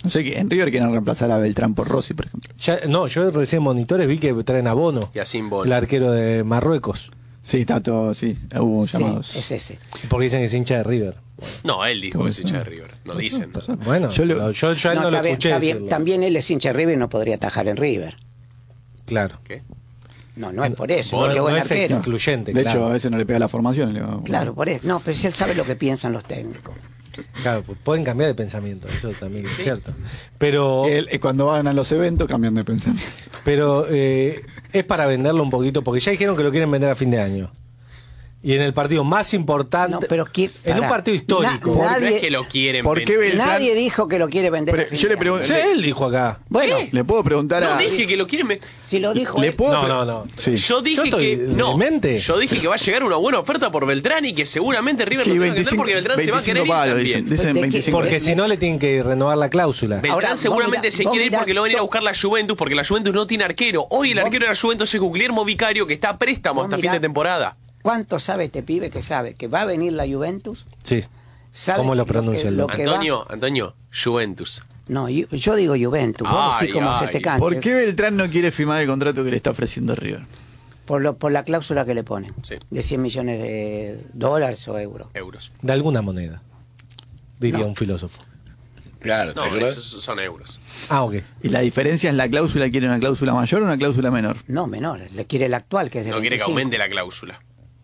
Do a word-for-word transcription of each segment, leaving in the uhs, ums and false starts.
No sé, que en River quieren reemplazar a Beltrán por Rossi, por ejemplo. Ya, no, yo recién en monitores vi que traen a Bono, Y a Sin Bono. el arquero de Marruecos, Sí, está todo, sí, hubo Sí, llamados. es ese. porque dicen que es hincha de River. No, él dijo que es hincha de River. No dicen. Bueno, Yo yo, lo- yo, yo a él no, No, lo está bien, escuché está bien. decirlo. También él es hincha de River y no podría atajar en River. Claro. ¿Qué? No, no es por eso. Bono, Qué buen no es arquero. excluyente, De claro. hecho, a veces no le pega la formación. Le va- Claro, por eso. No, pero si él sabe lo que piensan los técnicos. Claro, pues pueden cambiar de pensamiento, eso también es cierto. Pero, Él, eh, cuando van a los eventos cambian de pensamiento. pero eh, es para venderlo un poquito, porque ya dijeron que lo quieren vender a fin de año. Y en el partido más importante, No, pero ¿qué- en un pará. partido histórico. Na- No Nadie- es que lo quieren ¿Por qué vender. Beltrán? Nadie dijo que lo quiere vender. Pero a fin yo de le pregunto- año. Sí, él dijo acá. Bueno, Le puedo preguntar No a. dije que lo quieren vender. si lo dijo ¿Le él. puedo No, pre- no, no. Sí. Yo dije Yo estoy que no. demente. Yo dije que va a llegar una buena oferta por Beltrán y que seguramente River Sí, lo tiene que vender veinticinco, porque Beltrán se va a querer ir palos, también. dicen, dicen ¿De qué? veinticinco. Porque si no le tienen que renovar la cláusula. Beltrán Ahora, vos seguramente mirá, se vos quiere ir mirá, porque lo van a ir a vos- buscar la Juventus, porque la Juventus no tiene arquero. Hoy el Vos- arquero de la Juventus es Guillermo Vicario, que está a préstamo Vos hasta mirá. fin de temporada. ¿Cuánto sabe este pibe que sabe que va a venir la Juventus? Sí. ¿Sabe ¿Cómo lo que pronuncia el lo loco? que va- Antonio, Antonio, Juventus. No, yo, yo digo Juventus. Vos Ay, decís como ay. se te cante. ¿Por qué Beltrán no quiere firmar el contrato que le está ofreciendo River? Por, lo, por la cláusula que le ponen. Sí. De cien millones de dólares o euros. Euros. De alguna moneda, diría No. un filósofo. Claro, ¿te No, acuerdas? esos son euros. Ah, ok. ¿Y la diferencia es la cláusula? ¿Quiere una cláusula mayor o una cláusula menor? No, menor. Le quiere el actual, que es de No quiere que veinticinco. aumente la cláusula.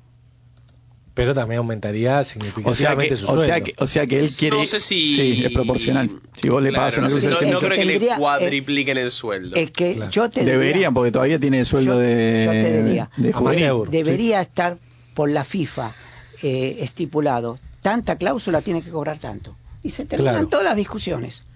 Pero también aumentaría O sea, significativamente que, su o, sueldo. sea que, o sea que él quiere. No sé si... Sí, es proporcional. Si vos le Claro, pagas una no, sé, cláusula no, de no cien, creo que Tendría- le cuadripliquen el sueldo. Es que Claro. yo te diría- deberían, porque todavía tiene sueldo yo- de. yo te diría, de a juvenil. más euro. debería estar por la FIFA eh, estipulado. Tanta cláusula tiene que cobrar tanto. Y se terminan Claro. todas las discusiones.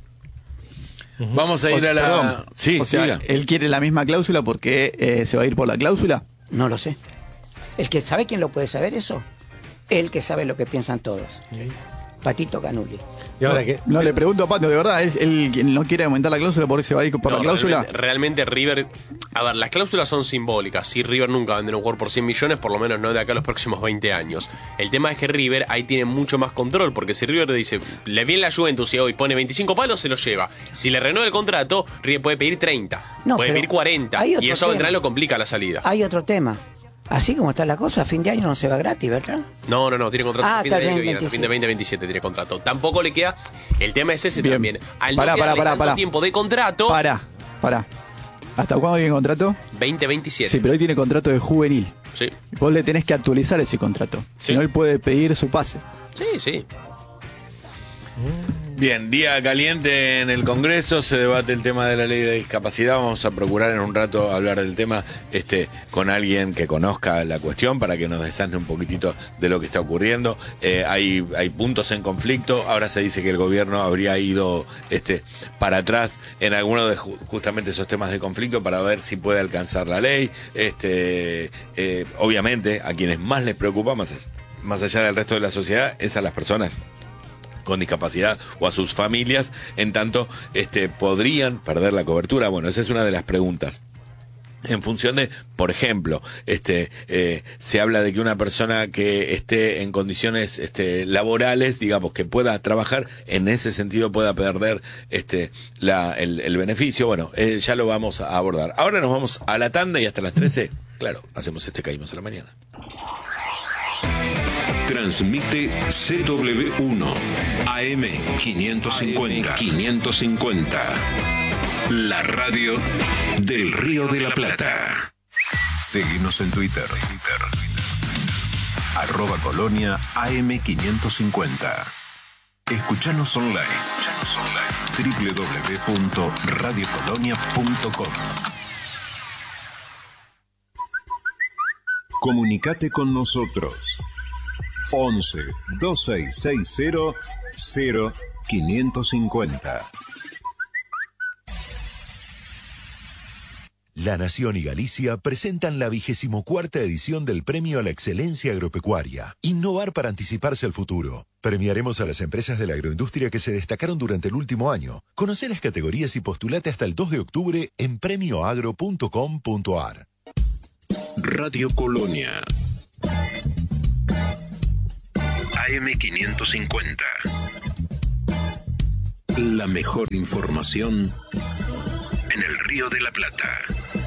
Vamos a ir a la... Perdón. Sí, o sea, diga. él quiere la misma cláusula porque eh, se va a ir por la cláusula. No lo sé. El que sabe quién lo puede saber eso, el que sabe lo que piensan todos. Patito Canulli. Y ahora que No le pregunto a Pato, de verdad, es él quien no quiere aumentar la cláusula porque se va a ir por No, la cláusula. Realmente, realmente River... A ver, las cláusulas son simbólicas. Si River nunca va a vender un jugador por cien millones, por lo menos no de acá a los próximos veinte años. El tema es que River ahí tiene mucho más control, porque si River dice, le viene la Juventus y hoy pone veinticinco palos, se lo lleva. Si le renueva el contrato, River puede pedir treinta, No, puede pero pedir cuarenta, hay y otro eso a tema. Beltrán lo complica la salida. Hay otro tema. Así como está la cosa, a fin de año no se va gratis, ¿verdad? No, no, no, tiene contrato Ah, hasta fin de está año que bien, viene, hasta fin de veinte veintisiete tiene contrato. Tampoco le queda... El tema es ese Bien. también. Al Pará, no pará, quedarle pará, tanto pará. tiempo de contrato, Pará, pará. ¿Hasta cuándo tiene contrato? veinte veintisiete. Sí, pero hoy tiene contrato de juvenil. Sí, Vos le tenés que actualizar ese contrato. Si Sí. no, él puede pedir su pase. sí, sí. Bien, día caliente en el Congreso, se debate el tema de la ley de discapacidad. Vamos a procurar en un rato hablar del tema este, con alguien que conozca la cuestión para que nos desasne un poquitito de lo que está ocurriendo. Eh, hay, hay puntos en conflicto. Ahora se dice que el gobierno habría ido este, para atrás en alguno de ju- justamente esos temas de conflicto para ver si puede alcanzar la ley. Este, eh, obviamente, a quienes más les preocupa, más allá, más allá del resto de la sociedad, es a las personas con discapacidad o a sus familias, en tanto este, podrían perder la cobertura. Bueno, esa es una de las preguntas. En función de, por ejemplo, este, eh, se habla de que una persona que esté en condiciones este, laborales, digamos, que pueda trabajar, en ese sentido pueda perder este, la, el, el beneficio. Bueno, eh, ya lo vamos a abordar. Ahora nos vamos a la tanda y hasta las trece, claro, hacemos este Caímos a la Mañana. Transmite C W uno A M quinientos cincuenta. quinientos cincuenta. La radio del Río de la Plata. Seguinos en Twitter. Arroba Colonia A M quinientos cincuenta. Escuchanos online. doble u doble u doble u punto radio colonia punto com. Comunicate con nosotros. once, dos seis seis cero, cero quinientos cincuenta. La Nación y Galicia presentan la vigésimo cuarta edición del Premio a la Excelencia Agropecuaria. Innovar para anticiparse al futuro. Premiaremos a las empresas de la agroindustria que se destacaron durante el último año. Conoce las categorías y postulate hasta el dos de octubre en premio agro punto com punto a r. Radio Colonia. A M quinientos cincuenta. La mejor información en el Río de la Plata.